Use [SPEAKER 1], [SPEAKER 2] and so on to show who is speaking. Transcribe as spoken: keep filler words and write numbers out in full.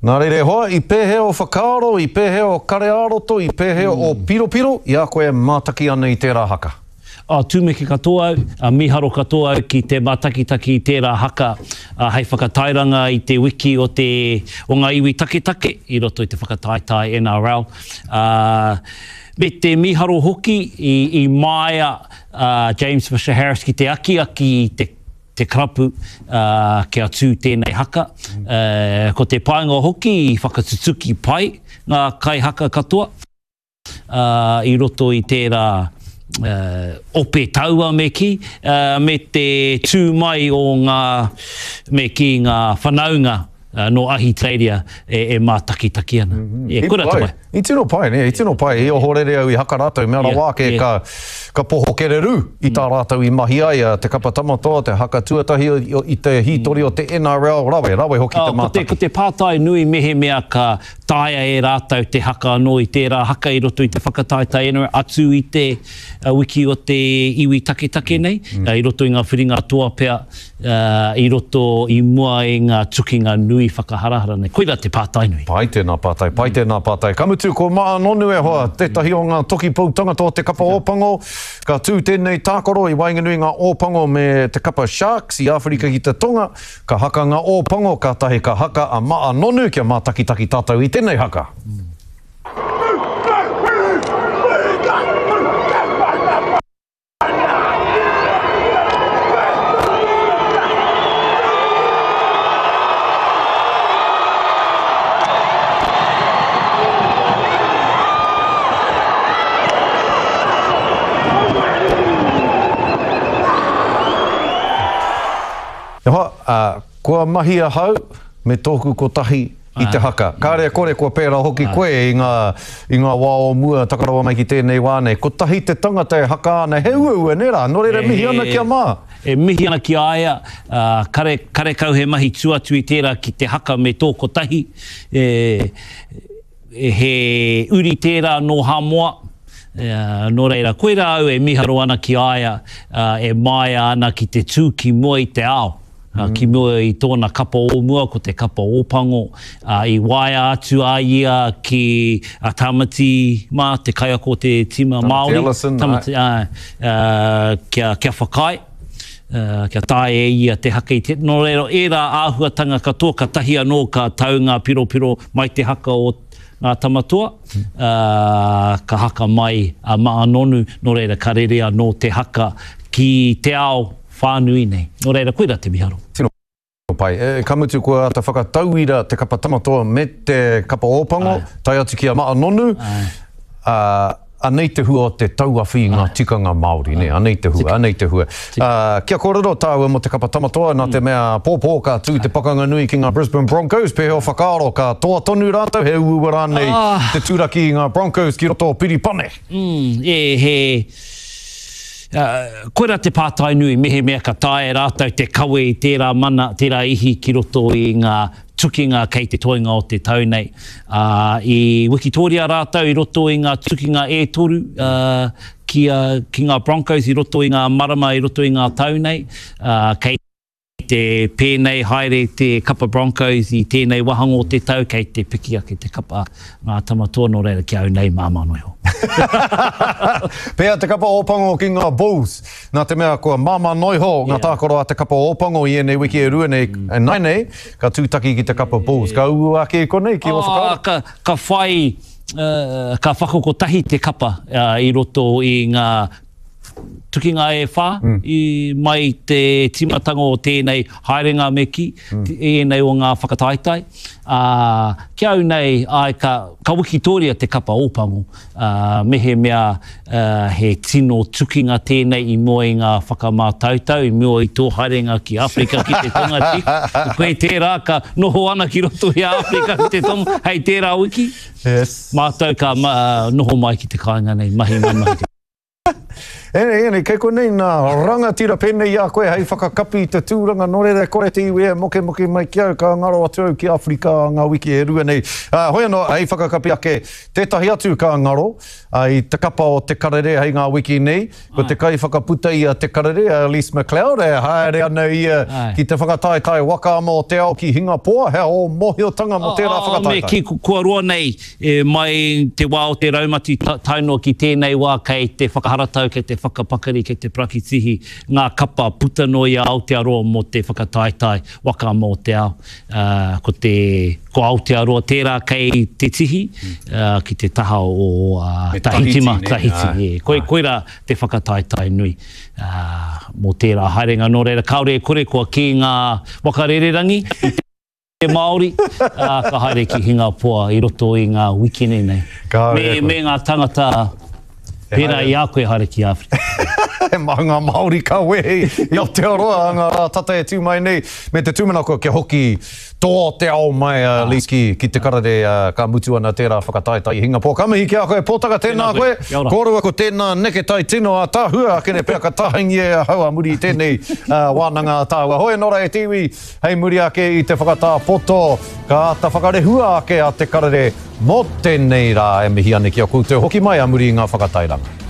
[SPEAKER 1] Nā reire hoa, i pēhea o whakaaro, i pēhea o karearoto, i pēhea mm. o piropiro, i a koe mātaki ana i tērā haka.
[SPEAKER 2] A tūmeke katoa, a miharo katoa ki te mātakitaki i tērā haka, a hei whakatairanga i te wiki o te o ngā iwi take take, i roto i te whakataitai N R L. Uh, me te miharo hoki i, i maia uh, James Fisher Harris ki te aki aki i te te karapu uh, ke atu tēnei haka. Uh, ko te paenga hoki i whakatutuki pai ngā kai haka katoa. Uh, I roto i tērā uh, ope taua me ki, uh, me te tū mai o ngā me ki ngā whanaunga uh, no ahi treiria e, e mātakitaki ana. Mm-hmm. E, kura te mai.
[SPEAKER 1] I tino pai, ne? I tino pai. I o horere au i haka rātou, mea yeah, wā ke yeah. ka... ka poho kereru i tā rātou i mahi ai, te kapa tamatoa, te haka tuatahi i, i te hitori o te N R L, rawe, rawe hoki
[SPEAKER 2] oh,
[SPEAKER 1] te mātaki.
[SPEAKER 2] Ko te, ko te pātai nui mehe mea ka tāia e rātou te haka anō i tērā haka i roto i te whakataita enu atu i te uh, wiki o te iwi take take nei, mm. uh, i roto i ngā whiringa toa pea, uh, i roto i mua i ngā tukinga nui whakaharahara nei. Koira te pātai nui.
[SPEAKER 1] Pai tēnā pātai, pai tēnā pātai. Kamutu, ko maa nonu e hoa, tētahi o ngā toki pautanga tō te kapa ōpango, ka tū tēnei tākoro i wainganui ngā ōpango me te kapa Sharks i Āwherika ki te Tonga, ka haka ngā ōpango, ka tahi ka haka a maa nonu kia mātakitaki tātou i tēnei haka. Mm. E hoa, uh, kua mahi a hau, me tōku ko tahi i te haka. Kārea kore kua pērā hoki koe i ngā, i ngā wā o mua takarawa mai ki tēnei wānei. Ko tahi te tangata e haka ana, he ua ua nera, no reira e, mihi ana kia mā.
[SPEAKER 2] E mihi ana ki aia, uh, kare, kare kau he mahi tuatu i tērā ki te haka me tō ko tahi. E, he uri tērā no hamoa. Uh, no reira, koera au e miharo ana ki aia, uh, e maia ana ki te tū ki mua i te ao. Uh, ki mua i tōna kapa o mua, ko te kapa ōpango, uh, i waia atu a ia ki a Tamati mā, te kaia ko te tima Māori. Tamati, uh, uh, kia, kia whakai, uh, kia tae e ia te haka i te... No reira, era āhuatanga katoa, ka tahi anō ka taunga piro piro mai te haka o ngā tamatoa, uh, ka haka mai a maa nonu, no reira ka rerea no te haka ki te ao whānui nei. No reira, koira te miharo.
[SPEAKER 1] Tino pai, e kamutu kua ta whakatauira te kapa tamatoa me te kapa ōpango, tai atu ki a maa nonu, uh, anei te hua o te tauawhi i ngā tikanga Māori, ne, anei te hua, anei te hua. Uh, kia kōrero tāua mo te kapa tamatoa, nā te mea pōpō ka tū te pakanga nui ki ngā Brisbane Broncos, pe heo whakaaro ka toa tonu rātou, he uwa rānei ah. te tūraki i ngā Broncos ki roto o Piripane.
[SPEAKER 2] Mm, e he... Uh, koera te pātai nui, mehe mea ka tae rātou te kawe i tērā mana, tērā ihi ki roto i ngā tukinga kei te toinga o te tau nei. Uh, I Wikitoria rātou i roto i ngā tukinga e toru uh, ki, uh, ki ngā Broncos, i roto i ngā marama, i roto i ngā tau nei. Uh, kei te pēnei haere te kapa Broncos i tēnei wahango o te tau, kei te piki ake te kapa ngā tamatoa no reira ki au nei māmanoiho.
[SPEAKER 1] Pea te kapa ōpango ki ngā Bulls. Nā te mea kua māma noiho ngā yeah. tākoro a te kapa ōpango i enei wiki e rua nei, mm. nei nei, ka tūtaki ki te kapa Bulls. Yeah. Ka ua ake e konei ki oh, o whakaara?
[SPEAKER 2] Ka, ka whai, uh, ka whakokotahi te kapa uh, i roto i ngā tukinga e whā, mm. i mai te timatanga o tēnei haerenga me ki, mm. enei o ngā whakataitai. Uh, kia au nei, ai ka, ka Wikitoria te kapa ōpango, uh, mehe mea uh, he tino tukinga tēnei i mua i ngā whakamātautau, i mua i tō haerenga ki Āwherika ki te Tonga ti. Koe tērā ka noho ana ki roto i Āwherika ki te Tonga, hei tērā wiki.
[SPEAKER 1] Yes.
[SPEAKER 2] Mātou ka uh, noho mai ki te kāinga nei, mahi mai mahi te.
[SPEAKER 1] Ene, ene, kei koe nei nā rangatira pēnei a koe hei whakakapi te tūranga no reira kore te iwi e moke moke mai ki au ka ngaro atu ki Afrika ngā wiki e rua nei. Uh, hoi anō, hei whakakapi ake, tētahi atu ka ngaro, uh, i te kapa o te karere hei ngā wiki nei, ko te kai whakaputa i a te karere, a Elise McLeod, e haere ana ia ki te whakataetai waka mo te ao ki Hingapoa, hea o mohiotanga mo tērā whakataetai.
[SPEAKER 2] Me ki kua roa nei, e, mai te wā o te raumati tainoa ki tēnei wā kei te whakaharatau, kei te whakapakari, kei te prakitihi, ngā kapa puta no i a Aotearoa mo te whakataetai waka mo te ao. Uh, ko te ko Aotearoa tērā kei te tihi, uh, ki te taha o uh, Tahitima, Tahiti. Yeah. Koe, koera te whakataetai nui. Uh, mo tērā haerenga no reira, kaore e kore kua ki ngā wakarererangi, e Māori, uh, ka haere ki Hingapoa i roto i ngā wikine nei. Me, me ngā tangata pērā i a koe haere ki Afrika.
[SPEAKER 1] E ngā Māori ka wehi i Aotearoa, ngā tata e tū mai nei, me te tūmanako ke hoki tō te ao mai, uh, Elise, ki, ki te karare uh, ka mutu ana tērā whakataetai i Hingapoa. Ka mihi ki a koe, pōtaka tēnā koe, kōrua ko tēnā neke tai tino a tāhua, kene pēr ka tahangi e haua muri i tēnei uh, wānanga tāua. Hoi nora e tiwi, hei muri ake i te whakatā poto, ka ata whakarehua ake a te karare mo tēnei rā e mihi ane ki a koutou hoki mai a muri i ngā whakatairanga.